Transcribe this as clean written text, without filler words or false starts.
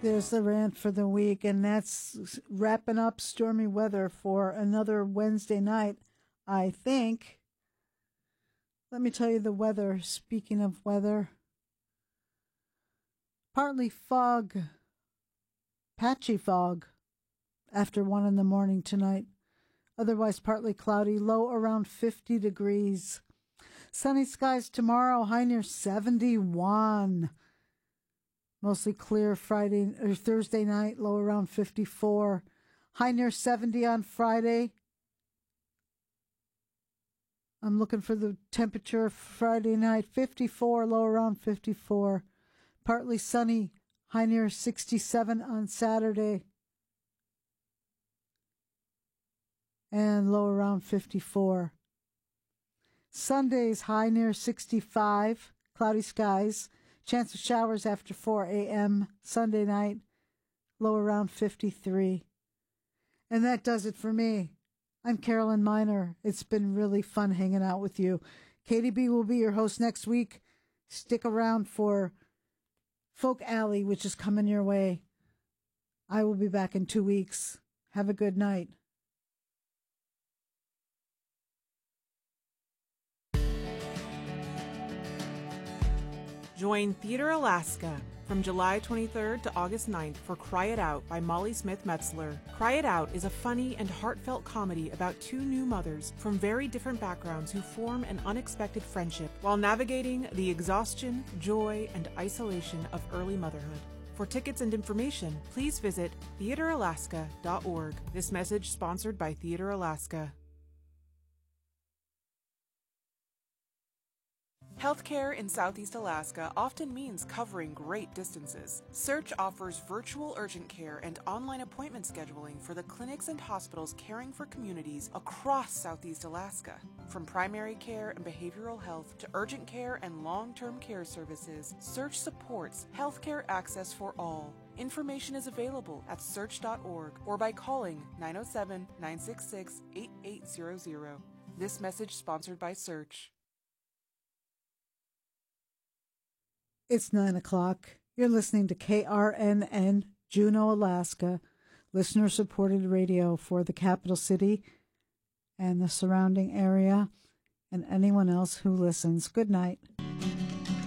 There's the rant for the week, and that's wrapping up stormy weather for another Wednesday night, I think. Let me tell you the weather. Speaking of weather, partly fog, patchy fog after 1 in the morning tonight. Otherwise partly cloudy, low around 50 degrees. Sunny skies tomorrow, high near 71. Mostly clear Friday or Thursday night, low around 54. High near 70 on Friday. I'm looking for the temperature Friday night, 54, low around 54. Partly sunny, high near 67 on Saturday. And low around 54. Sunday's high near 65, cloudy skies. Chance of showers after 4 a.m. Sunday night, low around 53. And that does it for me. I'm Carolyn Miner. It's been really fun hanging out with you. Katie B will be your host next week. Stick around for Folk Alley, which is coming your way. I will be back in 2 weeks. Have a good night. Join Theater Alaska from July 23rd to August 9th for Cry It Out by Molly Smith Metzler. Cry It Out is a funny and heartfelt comedy about two new mothers from very different backgrounds who form an unexpected friendship while navigating the exhaustion, joy, and isolation of early motherhood. For tickets and information, please visit theateralaska.org. This message sponsored by Theater Alaska. Healthcare in Southeast Alaska often means covering great distances. Search offers virtual urgent care and online appointment scheduling for the clinics and hospitals caring for communities across Southeast Alaska. From primary care and behavioral health to urgent care and long-term care services, Search supports healthcare access for all. Information is available at search.org or by calling 907-966-8800. This message sponsored by Search. It's 9 o'clock. You're listening to KRNN, Juneau, Alaska, listener-supported radio for the capital city and the surrounding area and anyone else who listens. Good night.